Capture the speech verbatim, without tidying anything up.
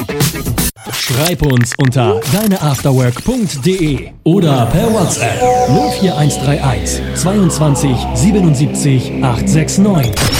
Schreib uns unter deineafterwork punkt de oder per WhatsApp null vier eins drei eins zweiundzwanzig siebenundsiebzig achthundertneunundsiebzig.